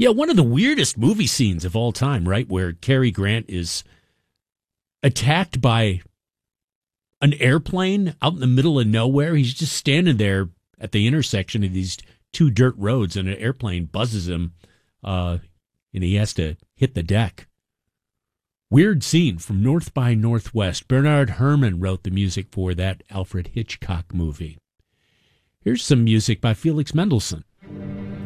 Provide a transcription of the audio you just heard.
Yeah, one of the weirdest movie scenes of all time, right? Where Cary Grant is attacked by an airplane out in the middle of nowhere. He's just standing there at the intersection of these two dirt roads, and an airplane buzzes him, and he has to hit the deck. Weird scene from North by Northwest. Bernard Herrmann wrote the music for that Alfred Hitchcock movie. Here's some music by Felix Mendelssohn.